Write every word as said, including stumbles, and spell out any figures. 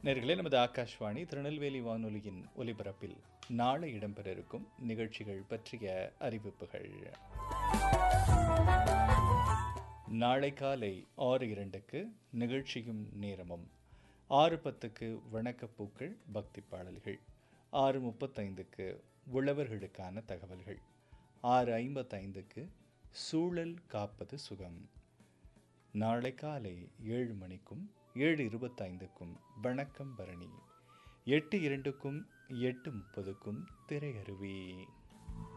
நேயர்களே, நமது ஆகாஷ்வாணி திருநெல்வேலி வானொலியின் ஒலிபரப்பில் நாளை இடம்பெற இருக்கும் நிகழ்ச்சிகள் பற்றிய அறிவிப்புகள். நாளை காலை ஆறு இரண்டுக்கு நிகழ்ச்சியும் நேரமும், ஆறு பத்துக்கு வணக்கப்பூக்கள் பக்தி பாடல்கள், ஆறு முப்பத்தைந்துக்கு உழவர்களுக்கான தகவல்கள், ஆறு ஐம்பத்தைந்துக்கு சூழல் காப்பது சுகம். நாளை காலை ஏழு மணிக்கும் ஏழு இருபத்தைந்துக்கும் வணக்கம் பரணி, எட்டு இரண்டுக்கும் எட்டு முப்பதுக்கும் திரையருவி.